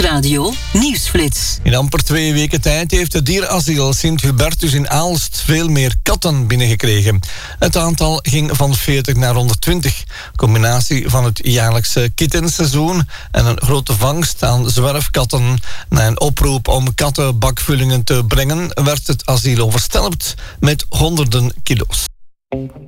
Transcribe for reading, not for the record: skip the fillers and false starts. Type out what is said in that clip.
Nieuwsradio Nieuwsflits. In amper 2 weken tijd heeft het dierenasiel Sint-Hubertus in Aalst veel meer katten binnengekregen. Het aantal ging van 40 naar 120. Combinatie van het jaarlijkse kittenseizoen en een grote vangst aan zwerfkatten. Na een oproep om kattenbakvullingen te brengen werd het asiel overstelpt met honderden kilo's.